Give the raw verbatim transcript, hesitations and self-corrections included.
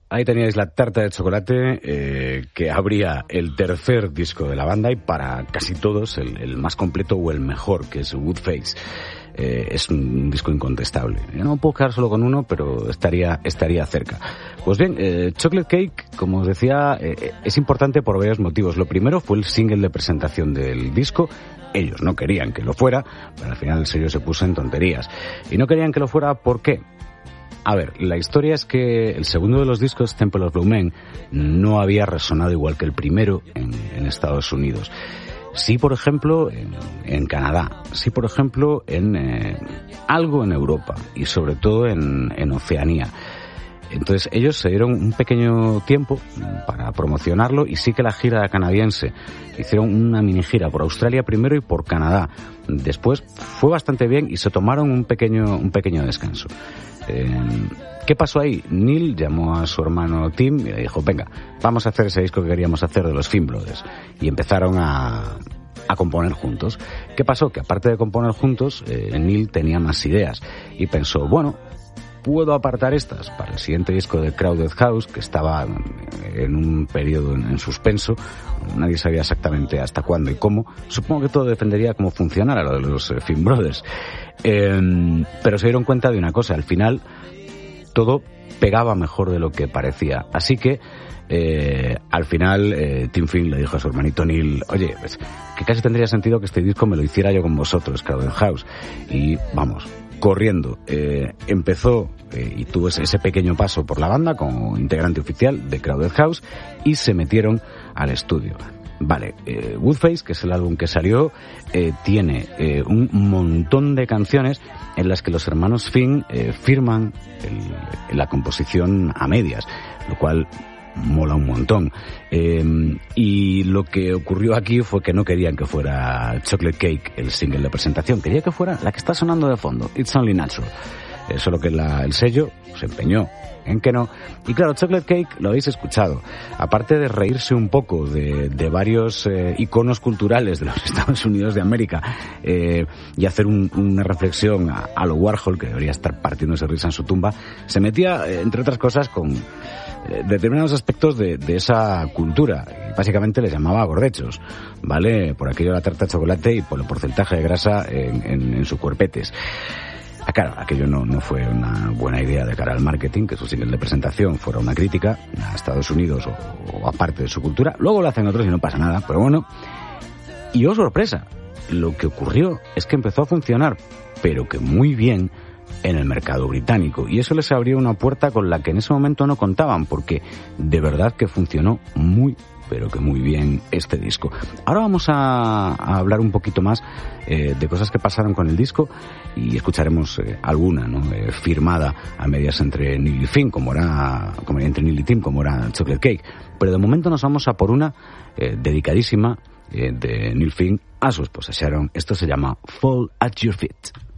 ahí teníais la tarta de chocolate eh, que abría el tercer disco de la banda y para casi todos el, el más completo o el mejor, que es Woodface. Eh, es un disco incontestable. Yo no puedo quedar solo con uno, pero estaría estaría cerca. Pues bien, eh, Chocolate Cake, como os decía, eh, es importante por varios motivos. Lo primero fue el single de presentación del disco. Ellos no querían que lo fuera, pero al final el sello se puso en tonterías. Y no querían que lo fuera, ¿por qué? A ver, la historia es que el segundo de los discos, Temple of Blue Men, no había resonado igual que el primero en, en Estados Unidos. Sí, por ejemplo, en, en Canadá. Sí, por ejemplo, en eh, algo en Europa y sobre todo en, en Oceanía. Entonces ellos se dieron un pequeño tiempo para promocionarlo y sí que la gira canadiense hicieron una mini gira por Australia primero y por Canadá. Después fue bastante bien y se tomaron un pequeño, un pequeño descanso. Eh, ¿Qué pasó ahí? Neil llamó a su hermano Tim y le dijo, venga, vamos a hacer ese disco que queríamos hacer de los Finn Brothers. Y empezaron a, a componer juntos. ¿Qué pasó? Que aparte de componer juntos, eh, Neil tenía más ideas y pensó, bueno, puedo apartar estas para el siguiente disco de Crowded House, que estaba en un periodo en, en suspenso. Nadie sabía exactamente hasta cuándo y cómo. Supongo que todo dependería de cómo funcionara lo de los eh, Finn Brothers. Eh, pero se dieron cuenta de una cosa, al final todo pegaba mejor de lo que parecía. Así que eh, al final eh, Tim Finn le dijo a su hermanito Neil, oye, pues, que casi tendría sentido que este disco me lo hiciera yo con vosotros, Crowded House. Y vamos, corriendo. Eh, empezó eh, y tuvo ese, ese pequeño paso por la banda como integrante oficial de Crowded House y se metieron al estudio. Vale, eh, Woodface, que es el álbum que salió, eh, tiene eh, un montón de canciones en las que los hermanos Finn eh, firman el, la composición a medias, lo cual mola un montón. Eh, y lo que ocurrió aquí fue que no querían que fuera Chocolate Cake el single de presentación, quería que fuera la que está sonando de fondo, It's Only Natural. Eh, solo que la, el sello se empeñó en que no. Y claro, Chocolate Cake lo habéis escuchado. Aparte de reírse un poco de, de varios eh, iconos culturales de los Estados Unidos de América eh, y hacer un, una reflexión a, a lo Warhol, que debería estar partiéndose risa en su tumba, se metía, eh, entre otras cosas, con eh, determinados aspectos de, de esa cultura. Y básicamente les llamaba gordechos, ¿vale? Por aquello de la tarta de chocolate y por el porcentaje de grasa en, en, en sus cuerpetes. Ah, claro, aquello no, no fue una buena idea de cara al marketing, que su single de presentación fuera una crítica a Estados Unidos o, o a parte de su cultura. Luego lo hacen otros y no pasa nada, pero bueno. Y oh sorpresa, lo que ocurrió es que empezó a funcionar, pero que muy bien, en el mercado británico. Y eso les abrió una puerta con la que en ese momento no contaban, porque de verdad que funcionó muy pero que muy bien este disco. Ahora vamos a, a hablar un poquito más eh, de cosas que pasaron con el disco y escucharemos eh, alguna, ¿no? Eh, firmada a medias entre Neil y Finn, como era, como entre Neil y Tim, como era Chocolate Cake. Pero de momento nos vamos a por una eh, dedicadísima eh, de Neil Finn a su esposa Sharon. Esto se llama Fall at Your Feet.